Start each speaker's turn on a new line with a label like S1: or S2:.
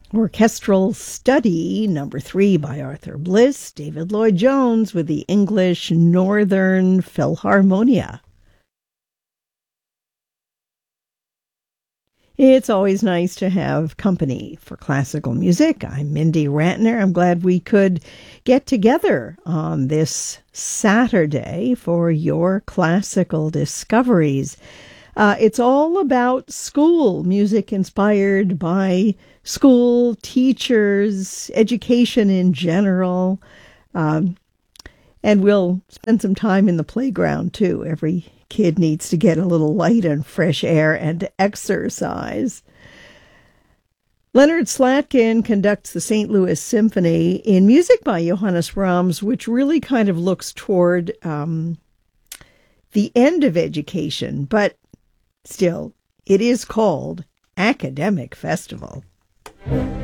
S1: Orchestral Study, number 3 by Arthur Bliss, David Lloyd Jones with the English Northern Philharmonia. It's always nice to have company for classical music. I'm Mindy Rantner. I'm glad we could get together on this Saturday for your classical discoveries. It's all about school music inspired by school teachers, education in general. And we'll spend some time in the playground too. Every kid needs to get a little light and fresh air and exercise. Leonard Slatkin conducts the St. Louis Symphony in music by Johannes Brahms, which really kind of looks toward the end of education, but still, it is called Academic Festival.